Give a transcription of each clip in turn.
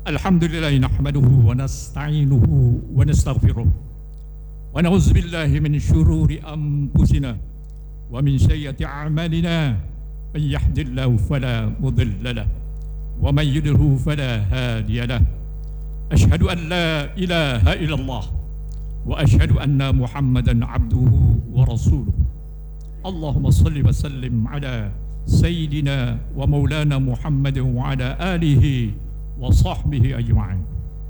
الحمد لله نحمده ونستعينه ونستغفره ونعوذ بالله من شرور أنفسنا ومن سيئات أعمالنا. من يهد الله فلا مضل له ومن يضلل فلا هادي له. أشهد أن لا إله إلا الله وأشهد أن محمدا عبده ورسوله. اللهم صل وسلم على سيدنا ومولانا محمد وعلى آله وصحبه أجمعين.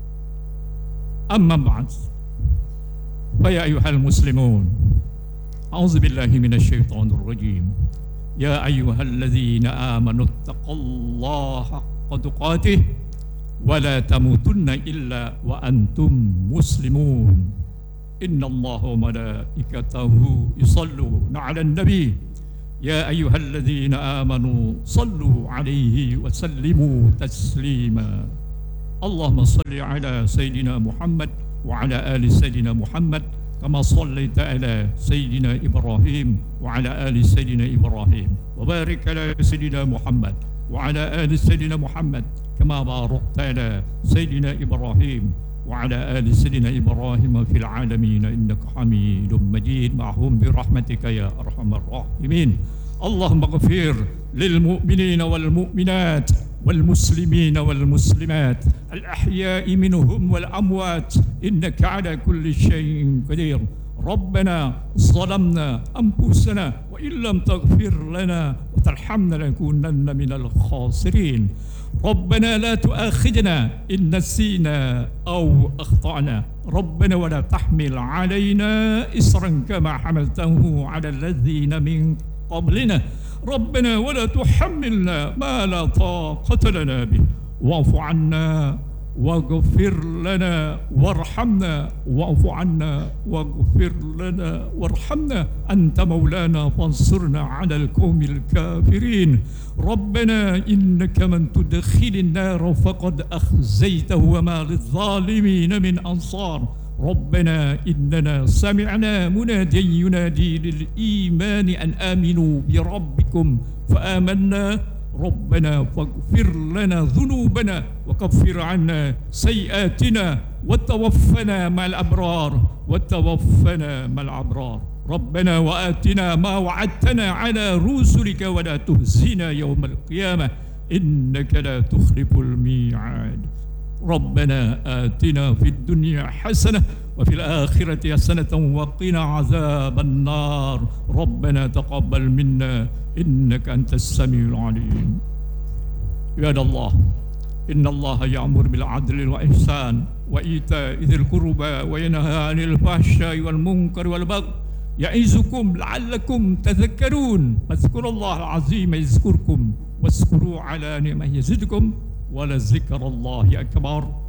أما بعد، فيا أيها المسلمون، أعوذ بالله من الشيطان الرجيم. يا أيها الذين آمنوا اتقوا الله حق تقاته ولا تموتن إلا وأنتم مسلمون. إن الله وملائكته يصلون على النبي. يا أيها الذين آمنوا صلوا عليه وسلموا تسليما. اللهم صل على سيدنا محمد وعلى آل سيدنا محمد كما صليت على سيدنا إبراهيم وعلى آل سيدنا إبراهيم، وبارك على سيدنا محمد وعلى آل سيدنا محمد كما باركت على سيدنا إبراهيم وعلى آل سيدنا إبراهيم في العالمين إنك حميد مجيد. معهم برحمتك يا أرحم الراحمين. اللهم اغفر للمؤمنين والمؤمنات والمسلمين والمسلمات الأحياء منهم والأموات إنك على كل شيء قدير. ربنا ظلمنا أنفسنا وإن لم تغفر لنا وترحمنا لنكونن من الخاسرين. ربنا لا تؤاخذنا إن نسينا أو أخطأنا. ربنا ولا تحمل علينا إصرا كما حملته على الذين من قبلنا. ربنا ولا تحملنا ما لا طاقة لنا به. واعف عنا واغفر لنا وارحمنا. واعف عنا واغفر لنا وارحمنا. أنت مولانا فانصرنا على القوم الكافرين. ربنا إنك من تدخل النار فقد أخزيته وما للظالمين من أنصار. ربنا إننا سمعنا مناديا ينادي للإيمان أن آمنوا بربكم فآمنا. ربنا فاغفر لنا ذنوبنا وكفر عنا سيئاتنا وتوفنا مع الأبرار. ربنا وآتنا ما وعدتنا على رسلك ولا تخزنا يوم القيامة إنك لا تخلف الميعاد. ربنا آتنا في الدنيا حسنة وفي الآخرة حسنة وقنا عذاب النار. ربنا تقبل منا إنك أنت السميع العليم. عباد الله، إن الله يأمر بالعدل والإحسان وإيتاء ذي القربى وينهى عن الفحشاء والمنكر والبغي يعظكم لعلكم تذكرون. فاذكروا الله العظيم يذكركم واشكروا على نعمه يزدكم ولذكر الله أكبر.